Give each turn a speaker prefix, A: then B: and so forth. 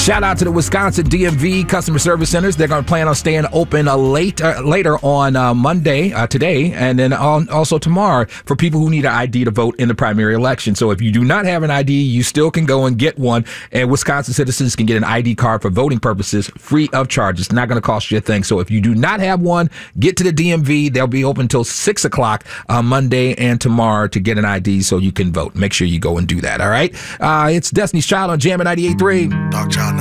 A: Shout out to the Wisconsin DMV customer service centers. They're going to plan on staying open later on Monday, today, and then also tomorrow for people who need an ID to vote in the primary election. So if you do not have an ID, you still can go and get one. And Wisconsin citizens can get an ID card for voting purposes free of charge. It's not going to cost you a thing. So if you do not have one, get to the DMV. They'll be open until 6 o'clock Monday and tomorrow to get an ID so you can vote. Make sure you go and do that. All right. It's Destiny's Child on Jammin' 98.3.
B: Dog Child